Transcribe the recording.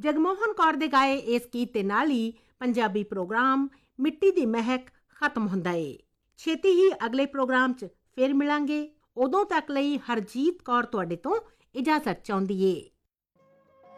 ਜਗਮੋਹਨ ਕੌਰ ਦੇ ਗਾਏ ਇਸ ਗੀਤ ਦੇ ਨਾਲ ਹੀ ਪੰਜਾਬੀ ਪ੍ਰੋਗਰਾਮ ਮਿੱਟੀ ਦੀ ਮਹਿਕ ਖਤਮ ਹੁੰਦਾ ਏ। ਛੇਤੀ ਹੀ ਅਗਲੇ ਪ੍ਰੋਗਰਾਮ 'ਚ ਫਿਰ ਮਿਲਾਂਗੇ। ਉਦੋਂ ਤੱਕ ਲਈ ਹਰਜੀਤ ਕੌਰ ਤੁਹਾਡੇ ਤੋਂ ਇਜਾਜ਼ਤ ਚਾਹੁੰਦੀ ਏ।